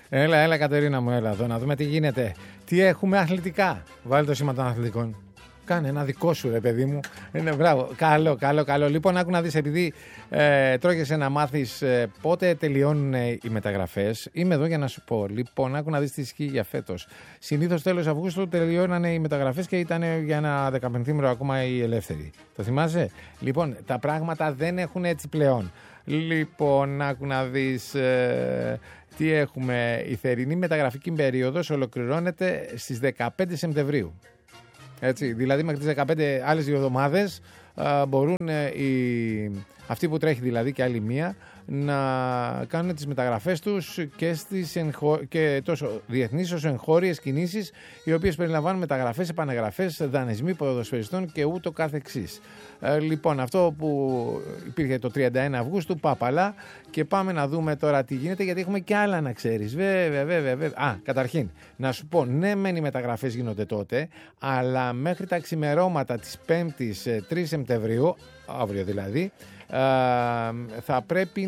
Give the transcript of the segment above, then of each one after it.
Έλα, Κατερίνα μου, έλα εδώ να δούμε τι γίνεται. Τι έχουμε αθλητικά. Βάλε το σήμα των αθλητικών. Κάνε ένα δικό σου, ρε παιδί μου. Μπράβο. Καλό. Λοιπόν, άκου να δεις, επειδή τρώγεσαι να μάθεις πότε τελειώνουν οι μεταγραφές. Είμαι εδώ για να σου πω. Λοιπόν, άκου να δεις τι ισχύει για φέτος. Συνήθως τέλος Αυγούστου τελειώνανε οι μεταγραφές και ήταν για ένα 15 ακόμα οι ελεύθεροι. Το θυμάσαι? Λοιπόν, τα πράγματα δεν έχουν έτσι πλέον. Λοιπόν, άκου να δεις τι έχουμε. Η θερινή μεταγραφική περίοδος ολοκληρώνεται στις 15 Σεπτεμβρίου. Έτσι, δηλαδή μέχρι τις 15 άλλες 2 εβδομάδες μπορούν αυτοί που τρέχει δηλαδή και άλλη μία να κάνουν τις μεταγραφές τους και τόσο διεθνείς όσο εγχώριες κινήσεις, οι οποίες περιλαμβάνουν μεταγραφές, επανεγραφές, δανεισμοί ποδοσφαιριστών και ούτω καθεξής. Λοιπόν, αυτό που υπήρχε το 31 Αυγούστου, πάπαλα, και πάμε να δούμε τώρα τι γίνεται, γιατί έχουμε και άλλα να ξέρεις. Βέβαια. Καταρχήν, να σου πω, ναι, μεν οι μεταγραφές γίνονται τότε, αλλά μέχρι τα ξημερώματα της 5ης 3 Σεπτεμβρίου, αύριο δηλαδή, θα πρέπει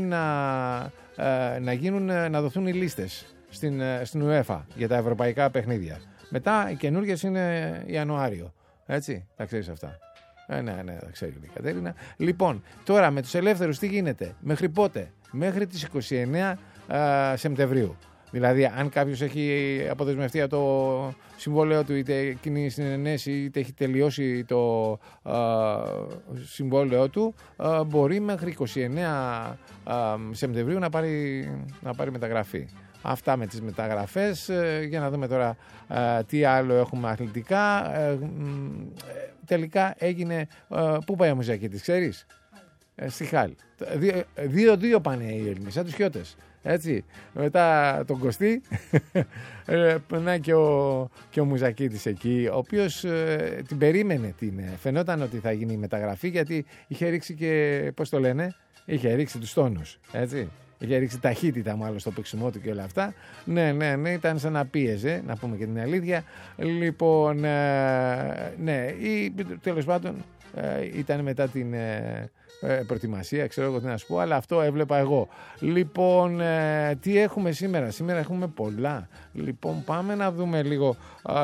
να δοθούν οι λίστες στην UEFA για τα ευρωπαϊκά παιχνίδια. Μετά οι καινούργιες είναι Ιανουάριο. Έτσι, τα ξέρεις αυτά. Ναι, τα ξέρει η Κατέρινα. Λοιπόν, τώρα με τους ελεύθερους τι γίνεται? Μέχρι πότε? Μέχρι τις 29 Σεπτεμβρίου. Δηλαδή, αν κάποιος έχει αποδεσμευτεί από το συμβόλαιο του, είτε εκείνη στην ενέση, είτε έχει τελειώσει το συμβόλαιο του, μπορεί μέχρι 29 Σεπτεμβρίου να πάρει μεταγραφή. Αυτά με τις μεταγραφές. Για να δούμε τώρα τι άλλο έχουμε αθλητικά. Τελικά έγινε... Πού πάει ο Μουζακίτης, ξέρεις? Στη Χάλ. 2-2 πάνε οι Έλληνες, σαν τους Χιώτες. Έτσι, μετά τον Κωστή περνάει και ο Μουζακίτης εκεί, ο οποίος την περίμενε, φαινόταν ότι θα γίνει η μεταγραφή, γιατί είχε ρίξει και, πώς το λένε, είχε ρίξει τους τόνους, έτσι. Είχε ρίξει ταχύτητα μάλλον στο παίξιμό του και όλα αυτά. Ναι, ήταν σαν να πίεζε, να πούμε και την αλήθεια. Λοιπόν, ναι, τέλος πάντων ήταν μετά την προετοιμασία, ξέρω εγώ τι να σου πω, αλλά αυτό έβλεπα εγώ. Λοιπόν, τι έχουμε σήμερα? Σήμερα έχουμε πολλά. Λοιπόν, πάμε να δούμε λίγο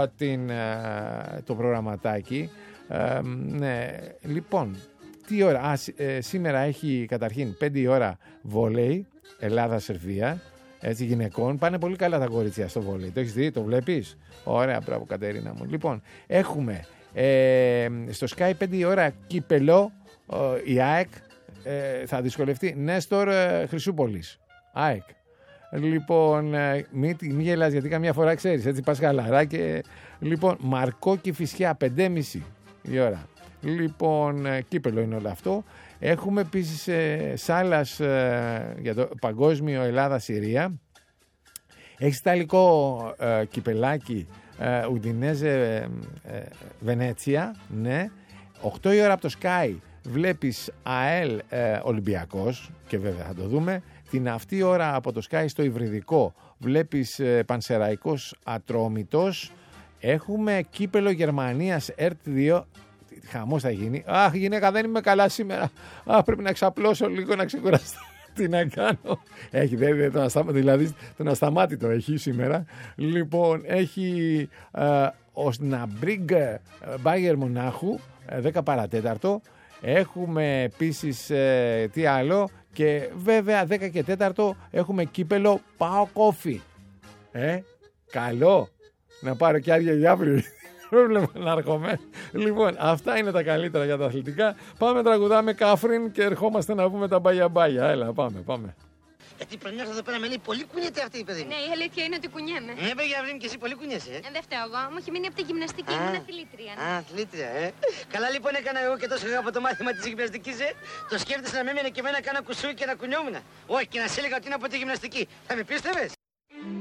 το προγραμματάκι. Ναι, λοιπόν, τι ώρα? Σήμερα έχει καταρχήν 5 η ώρα βόλεϊ, Ελλάδα-Σερβία, έτσι, γυναικών. Πάνε πολύ καλά τα κορίτσια στο βόλεϊ. Το έχεις δει, το βλέπεις? Ωραία, μπράβο Κατερίνα μου. Λοιπόν, έχουμε στο Sky 5 η ώρα κύπελο, η ΑΕΚ θα δυσκολευτεί. Νέστορ Χρυσούπολης, ΑΕΚ. Λοιπόν, μην γελάς, γιατί καμιά φορά ξέρεις, έτσι πας χαλαρά. Λοιπόν, Μαρκό Κηφισιά 5.30 η ώρα. Λοιπόν, κύπελο είναι όλο αυτό. Έχουμε επίσης Σάλας για το παγκόσμιο Ελλάδα-Συρία. Έχει ιταλικό κυπελάκι Ουντινέζε Βενέτσια, ναι. 8 η ώρα από το Sky βλέπεις ΑΕΛ Ολυμπιακός, και βέβαια θα το δούμε. Την αυτή ώρα από το Sky στο Υβριδικό βλέπεις Πανσεραϊκός Ατρόμητος. Έχουμε κύπελο Γερμανίας ΕΡΤ2. Χαμός θα γίνει. Αχ, γυναίκα, δεν είμαι καλά σήμερα. Πρέπει να ξαπλώσω λίγο, να ξεκουραστώ. Τι να κάνω? Έχει δηλαδή τον ασταμάτητο έχει σήμερα. Λοιπόν, έχει ο Σναμπρίγκ Μπάγερ Μονάχου 10 παρατέταρτο. Έχουμε επίσης τι άλλο? Και βέβαια 10 και 4 έχουμε κύπελο ΠΑΟΚ Όφι. Καλό. Να πάρω και άδεια για αύριο. Πρόβλημα να έρχομαι. Λοιπόν, αυτά είναι τα καλύτερα για τα αθλητικά. Πάμε, τραγουδάμε Κάφριν και ερχόμαστε να πούμε τα μπάγια. Έλα, πάμε. Γιατί πριν έρθω εδώ πέρα με λέει πολύ κουνιέται αυτή η παιδί μου. Ναι, η αλήθεια είναι ότι κουνιέμαι. Παιδιά, βρίνει και εσύ πολύ κουνιέσαι. Δεν φταίω εγώ. Μου έχει μείνει από τη γυμναστική. Ήμουν αθλήτρια. Αθλήτρια, Καλά, λοιπόν, έκανα εγώ και τόσο από το μάθημα τη γυμναστική, Το σκέφτεσαι να με έμενε και εμένα κάνω κουσούι και να κουνιόμουν. Όχι, και να σε έλεγα ότι είναι από τη γυμναστική. Θα με πίστευες?